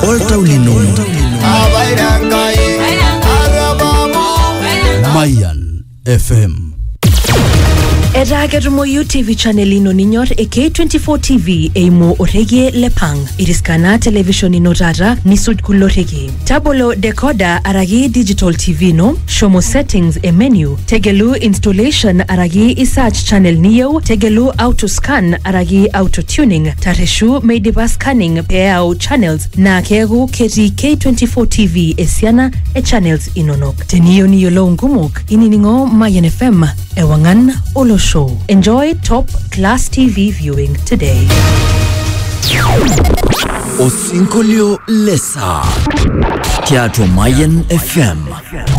Oltaulino Mayan FM. Era ketumoyu TV channel ino ninyor K24 TV eimo orege lepang. Iriskana television ino tata nisuj kulorege. Tabolo decoder aragi digital TV no. Shomo settings e menu. Tegelu installation aragi isearch channel niyo. Tegelu auto scan aragi auto tuning. Tareshu meidipa scanning peao channels na kegu keti K24 TV esiana e channels inonok. Teniyo niyo lo ngumuk ininingo Mayan FM ewangan olo show. Enjoy top class TV viewing today. Osinkolio Lesa Teatro Mayan FM.